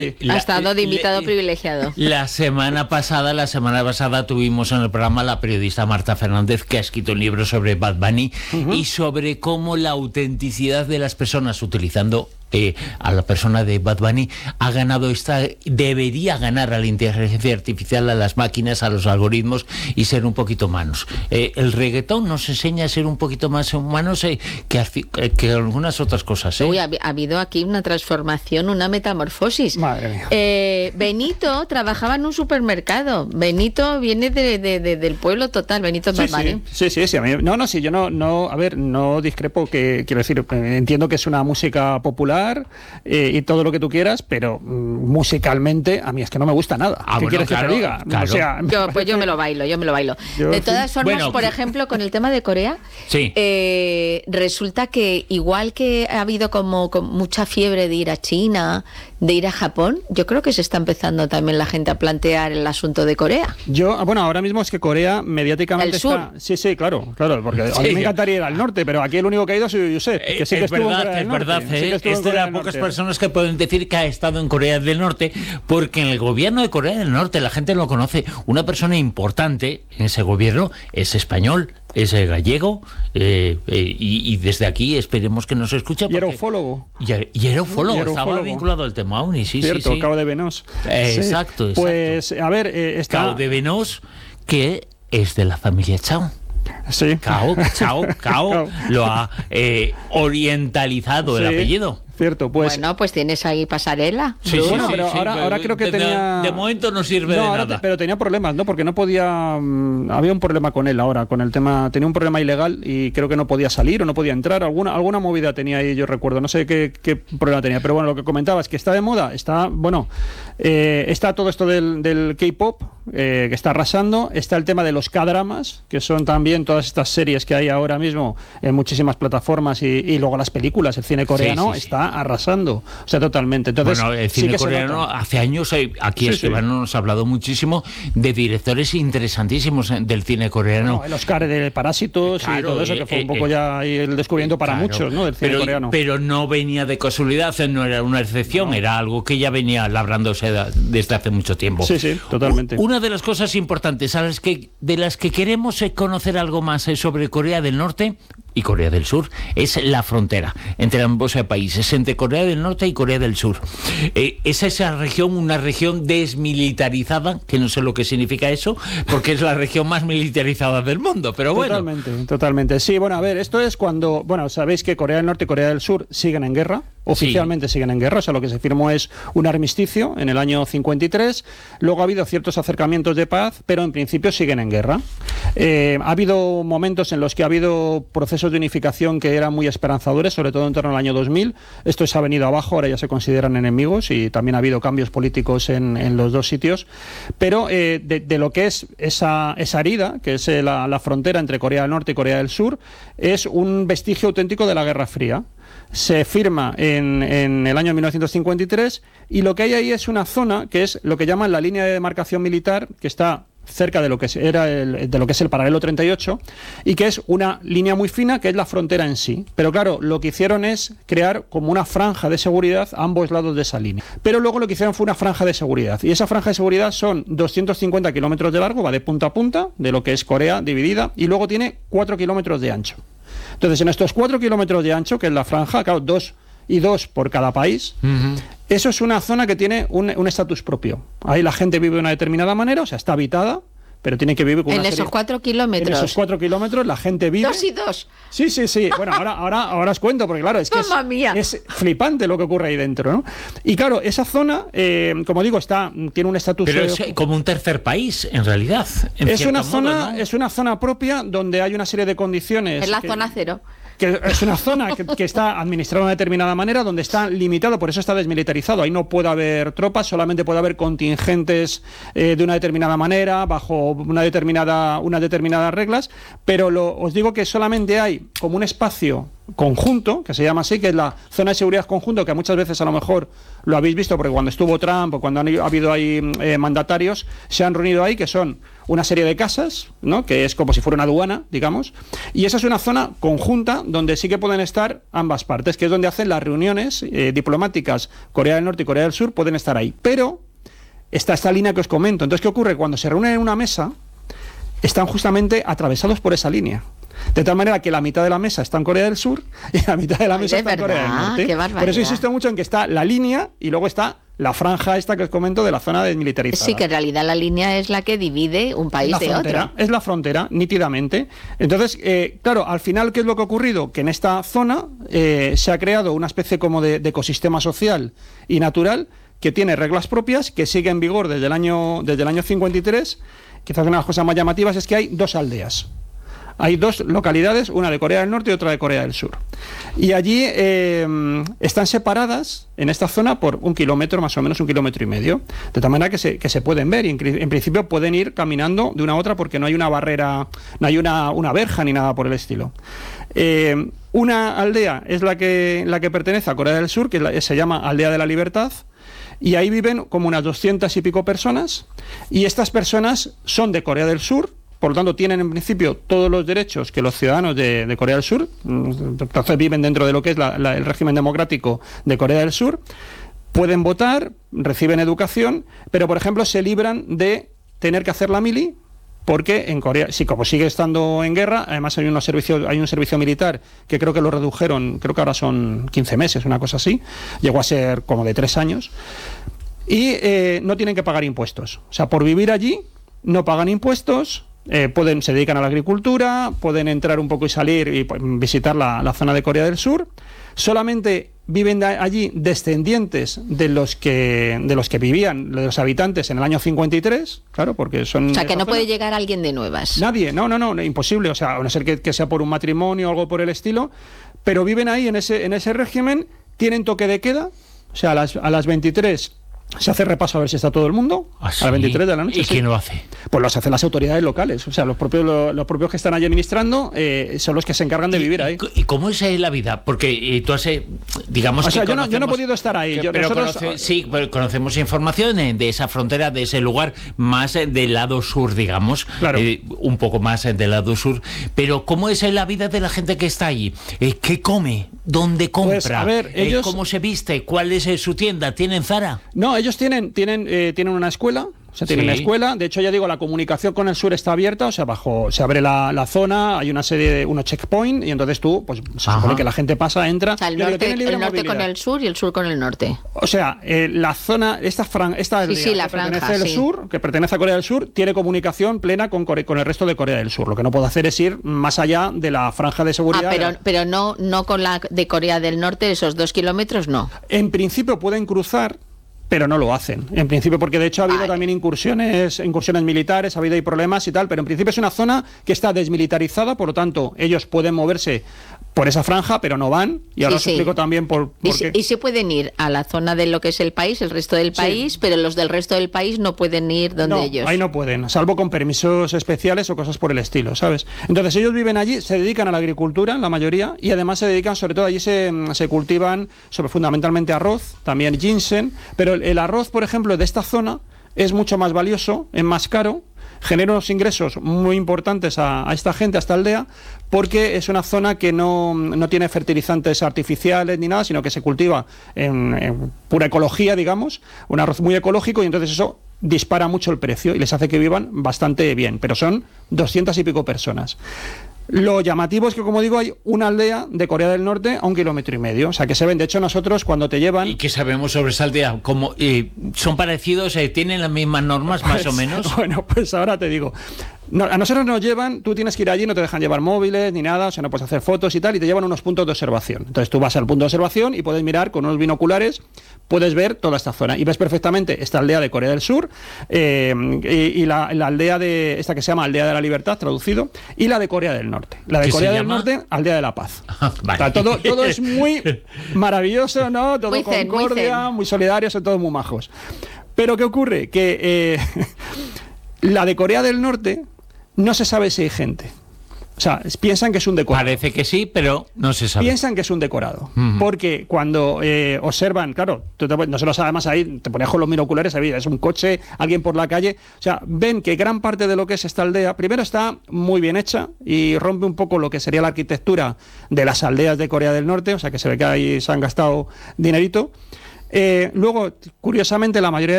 Ha estado de invitado privilegiado. La semana pasada tuvimos en el programa la periodista Marta Fernández, que ha escrito un libro sobre Bad Bunny y sobre cómo la autenticidad de las personas utilizando a la persona de Bad Bunny debería ganar a la inteligencia artificial, a las máquinas, a los algoritmos y ser un poquito humanos. El reggaetón nos enseña a ser un poquito más humanos que algunas otras cosas. Uy, ha habido aquí una transformación, una metamorfosis. Madre mía. Benito trabajaba en un supermercado. Benito viene del pueblo total, Benito Bad Bunny. Sí. A mí, yo no discrepo, que quiero decir, entiendo que es una música popular y todo lo que tú quieras, pero musicalmente a mí es que no me gusta nada. ¿Qué quieres que te diga? Claro. O sea, yo me lo bailo. De todas formas, por ejemplo, con el tema de Corea, resulta que igual que ha habido como mucha fiebre de ir a China, de ir a Japón, yo creo que se está empezando también la gente a plantear el asunto de Corea. Ahora mismo es que Corea mediáticamente ¿El sur? está... Sí, claro, porque a mí me encantaría ir al norte, pero aquí el único que ha ido soy Josep, que sí que estuvo en Corea del Norte. Es de las pocas personas que pueden decir que ha estado en Corea del Norte, porque en el gobierno de Corea del Norte la gente lo conoce. Una persona importante en ese gobierno es español, es gallego, y desde aquí esperemos que nos escuche. Y era ufólogo. Y era ufólogo, estaba vinculado al tema OVNI, Cierto, Cabo de Venós. Exacto. Pues, a ver... Cabo de Venós, que es de la familia Chao. Sí. Cao lo ha orientalizado el apellido. Cierto, pues... Bueno, pues tienes ahí pasarela. Pero ahora creo que tenía... De momento no sirve de nada. Pero tenía problemas, ¿no? Porque no podía... había un problema con él ahora, con el tema... Tenía un problema ilegal y creo que no podía salir o no podía entrar. Alguna movida tenía ahí, yo recuerdo. No sé qué problema tenía. Pero bueno, lo que comentaba es que está de moda. Está todo esto del K-pop, que está arrasando. Está el tema de los K-dramas, que son también todas estas series que hay ahora mismo en muchísimas plataformas, y luego las películas, el cine coreano está arrasando, o sea, totalmente. Entonces, el cine coreano hace años, aquí Escribano nos ha hablado muchísimo de directores interesantísimos del cine coreano. El Oscar de Parásitos y todo eso, que fue un poco ya el descubrimiento para muchos, ¿no? Del cine coreano. Pero no venía de casualidad, no era una excepción, era algo que ya venía labrándose desde hace mucho tiempo. Sí, totalmente. Una de las cosas importantes de las que queremos conocer algo más sobre Corea del Norte y Corea del Sur es la frontera entre ambos países, entre Corea del Norte y Corea del Sur. Es esa región, una región desmilitarizada, que no sé lo que significa eso, porque es la región más militarizada del mundo, pero bueno. Totalmente. Sí, a ver, esto es cuando, sabéis que Corea del Norte y Corea del Sur siguen en guerra, oficialmente siguen en guerra, o sea, lo que se firmó es un armisticio en el año 53, luego ha habido ciertos acercamientos de paz, pero en principio siguen en guerra. Ha habido momentos en los que ha habido procesos de unificación que eran muy esperanzadores, sobre todo en torno al año 2000. Esto se ha venido abajo, ahora ya se consideran enemigos y también ha habido cambios políticos en los dos sitios, pero de lo que es esa herida, que es la frontera entre Corea del Norte y Corea del Sur, es un vestigio auténtico de la Guerra Fría. Se firma en el año 1953 y lo que hay ahí es una zona que es lo que llaman la línea de demarcación militar, que está cerca de lo que es el paralelo 38, y que es una línea muy fina que es la frontera en sí. Pero claro, lo que hicieron es crear como una franja de seguridad a ambos lados de esa línea. Pero luego lo que hicieron fue una franja de seguridad, y esa franja de seguridad son 250 kilómetros de largo, va de punta a punta de lo que es Corea dividida, y luego tiene 4 kilómetros de ancho. Entonces, en estos 4 kilómetros de ancho, que es la franja, claro, 2 por cada país, eso es una zona que tiene un estatus propio. Ahí la gente vive de una determinada manera, o sea, está habitada, pero tiene que vivir con en esos 4 kilómetros. En esos 4 kilómetros la gente vive... 2 y 2. Sí. Bueno, ahora os cuento, porque claro, es que es flipante lo que ocurre ahí dentro, ¿no? Y claro, esa zona, como digo, tiene un estatus... Pero es como un tercer país, en realidad. Es una zona propia donde hay una serie de condiciones... Es la zona cero. Que es una zona que está administrada de una determinada manera, donde está limitado, por eso está desmilitarizado. Ahí no puede haber tropas, solamente puede haber contingentes de una determinada manera, bajo unas determinadas reglas, pero os digo que solamente hay como un espacio conjunto, que se llama así, que es la zona de seguridad conjunto, que muchas veces a lo mejor lo habéis visto, porque cuando estuvo Trump o cuando ha habido ahí mandatarios, se han reunido ahí, que son una serie de casas, ¿no? Que es como si fuera una aduana, digamos, y esa es una zona conjunta donde sí que pueden estar ambas partes, que es donde hacen las reuniones diplomáticas. Corea del Norte y Corea del Sur pueden estar ahí, pero está esta línea que os comento. Entonces, ¿qué ocurre? Cuando se reúnen en una mesa, están justamente atravesados por esa línea. De tal manera que la mitad de la mesa está en Corea del Sur y la mitad de la mesa está en Corea del Norte. Qué por eso insisto mucho en que está la línea y luego está la franja esta que os comento de la zona desmilitarizada. Sí, que en realidad la línea es la que divide un país de otro. Es la frontera, nítidamente. Entonces, claro, al final, ¿qué es lo que ha ocurrido? Que en esta zona se ha creado una especie como de ecosistema social y natural que tiene reglas propias, que sigue en vigor desde el año 53. Quizás una de las cosas más llamativas es que hay 2 aldeas. Hay 2 localidades, una de Corea del Norte y otra de Corea del Sur. Y allí están separadas en esta zona por 1 kilómetro, más o menos 1,5 kilómetros. De tal manera que se pueden ver. Y en principio pueden ir caminando de una a otra porque no hay una barrera, no hay una verja ni nada por el estilo. Una aldea es la que pertenece a Corea del Sur, que se llama Aldea de la Libertad. Y ahí viven como unas 200 y pico personas. Y estas personas son de Corea del Sur. Por lo tanto, tienen en principio todos los derechos que los ciudadanos de Corea del Sur, entonces viven dentro de lo que es el régimen democrático de Corea del Sur, pueden votar, reciben educación, pero por ejemplo se libran de tener que hacer la mili, porque en Corea, sí, como sigue estando en guerra, además hay un servicio militar que creo que lo redujeron, creo que ahora son 15 meses, una cosa así, llegó a ser como de 3 años, y no tienen que pagar impuestos. O sea, por vivir allí no pagan impuestos. Se dedican a la agricultura, pueden entrar un poco y salir y visitar la zona de Corea del Sur. Solamente viven allí descendientes de los que vivían, de los habitantes en el año 53, claro, porque son... O sea, que no puede llegar alguien de nuevas. Nadie, no, imposible, o sea, a no ser que sea por un matrimonio o algo por el estilo, pero viven ahí en ese régimen, tienen toque de queda, o sea, a las 23... se hace repaso a ver si está todo el mundo. ¿Ah, sí? A las 23 de la noche. ¿Y quién lo hace? Pues los hacen las autoridades locales. O sea, los propios que están allí administrando son los que se encargan de vivir ahí. ¿Y cómo es la vida? Porque tú has, digamos, o sea, yo no he podido estar ahí. Pero conocemos información de esa frontera, de ese lugar más del lado sur, digamos. Claro. Un poco más del lado sur. Pero ¿cómo es la vida de la gente que está allí? ¿Qué come? ¿Dónde compra? Pues, a ver, ellos... ¿Cómo se viste? ¿Cuál es su tienda? ¿Tienen Zara? No, ellos tienen una escuela. O sea, tienen una escuela. De hecho, ya digo, la comunicación con el sur está abierta. O sea, se abre la zona, hay una serie de unos checkpoints y entonces tú, pues se supone que la gente pasa, entra. O sea, el norte con el sur y el sur con el norte. O sea, la zona, esta aldea la que franja, pertenece al sur, que pertenece a Corea del Sur, tiene comunicación plena con el resto de Corea del Sur. Lo que no puedo hacer es ir más allá de la franja de seguridad. Pero no con la de Corea del Norte, esos 2 kilómetros, no. En principio pueden cruzar, pero no lo hacen. En principio, porque de hecho ha habido también incursiones militares, ha habido ahí problemas y tal, pero en principio es una zona que está desmilitarizada, por lo tanto, ellos pueden moverse por esa franja, pero no van, y ahora os explico también por qué. Y se pueden ir a la zona de lo que es el país, el resto del país, pero los del resto del país no pueden ir donde ellos. Ahí no pueden, salvo con permisos especiales o cosas por el estilo, ¿sabes? Entonces ellos viven allí, se dedican a la agricultura, la mayoría, y además se dedican, sobre todo allí se cultivan fundamentalmente arroz, también ginseng, pero el arroz, por ejemplo, de esta zona es mucho más valioso, es más caro, genera unos ingresos muy importantes a esta gente, a esta aldea, porque es una zona que no tiene fertilizantes artificiales ni nada, sino que se cultiva en pura ecología, digamos, un arroz muy ecológico, y entonces eso dispara mucho el precio y les hace que vivan bastante bien, pero son 200 y pico personas. Lo llamativo es que, como digo, hay una aldea de Corea del Norte a 1,5 kilómetros. O sea, que se ven. De hecho, nosotros cuando te llevan... ¿Y qué sabemos sobre esa aldea? ¿Son parecidos? ¿Tienen las mismas normas, más o menos? Bueno, pues ahora te digo. A nosotros nos llevan, tú tienes que ir allí, no te dejan llevar móviles ni nada, o sea, no puedes hacer fotos y tal, y te llevan a unos puntos de observación. Entonces tú vas al punto de observación y puedes mirar con unos binoculares, puedes ver toda esta zona y ves perfectamente esta aldea de Corea del Sur y la aldea de esta que se llama Aldea de la Libertad, traducido, y la de Corea del Norte. La de Corea del Norte, Aldea de la Paz. Vale. O sea, todo es muy maravilloso, ¿no? Todo muy concordia, muy solidario, son todos muy majos. Pero ¿qué ocurre? Que la de Corea del Norte no se sabe si hay gente. O sea, piensan que es un decorado. Parece que sí, pero no se sabe. Piensan que es un decorado. Porque cuando observan, claro, nosotros además ahí te ponías con los binoculares, es un coche, alguien por la calle, o sea, ven que gran parte de lo que es esta aldea, primero está muy bien hecha y rompe un poco lo que sería la arquitectura de las aldeas de Corea del Norte, o sea, que se ve que ahí se han gastado dinerito. Luego, curiosamente, la mayoría